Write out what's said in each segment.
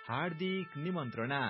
हार्दिक निमन्त्रणा।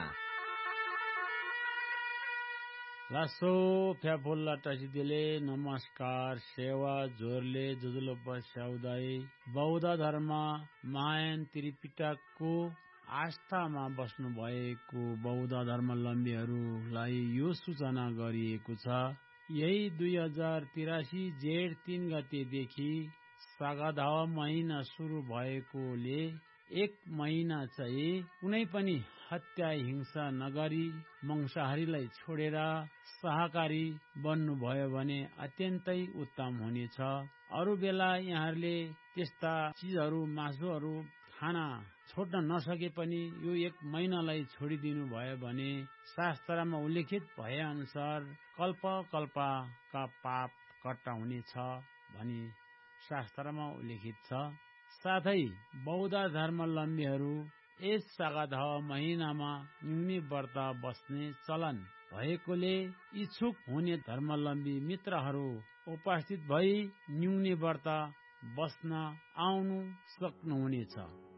लासो फ्याफुल्ला टसिदिले नमस्कार सेवा जोरले जुजुलोप स्याउदाई बौद्ध धर्म महायान त्रिपिटकको आस्थामा बस्नु भएको बौद्ध धर्मावलम्बीहरूलाई यो सूचना गरिएको छ। यही 2083 जेठ 3 गतेदेखि सागादावा महिना सुरु भएकोले एक महिना चाहिँ कुनै पनि हत्या हिंसा नगरी मांसाहारीलाई छोडेर शाकाहारी बन्नुभयो भने अत्यन्तै उत्तम हुनेछ। अरू बेला यहाँहरूले त्यस्ता चीजहरू मासुहरू खान छोड्न नसके पनि यो एक महिनालाई छोडिदिनु भयो भने शास्त्रमा उल्लेखित भए अनुसार कल्प कल्पका पाप कट्टा हुनेछ भनी शास्त्रमा उल्लेखित छ। साथै बौद्ध धर्मावलम्बीहरू यस सागादावा महिनामा न्युनी व्रत बस्ने चलन भएकोले इच्छुक हुने धर्मावलम्बी मित्रहरू उपस्थित भई न्युनी व्रत बस्न आउनु सक्नुहुनेछ।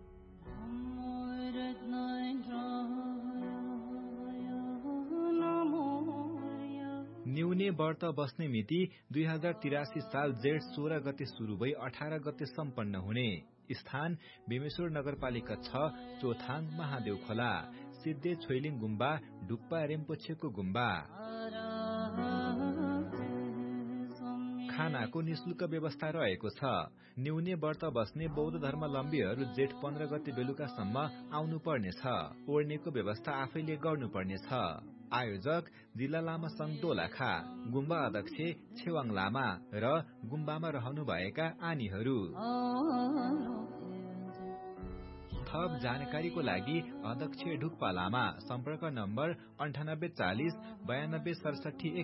न्युने व्रत बस्ने मिति 2083 साल जेठ 16 गते सुरु भई 18 गते सम्पन्न हुने। स्थान बेमेश्वर नगरपालिका 6 चोथाङ महादेव खोला सिद्धे छोइलिङ गुम्बा डुप्पा रेम्पोछेको गुम्बा। खानाको निशुल्क व्यवस्था रहेको छ। न्युने व्रत बस्ने बौद्ध धर्मावलम्बीहरू जेठ 15 गते बेलुकासम्म आउनु पर्नेछ। ओर्नेको व्यवस्था आफैले गर्नुपर्नेछ। आयोजक जिल्ला लामा संघ दोलखा, गुम्बा अध्यक्ष छेवाङ लामा र गुम्बामा रहनुभएका आनीहरू। थप जानकारीको लागि अध्यक्ष ढुक्पा लामा, सम्पर्क नम्बर 9840 92 67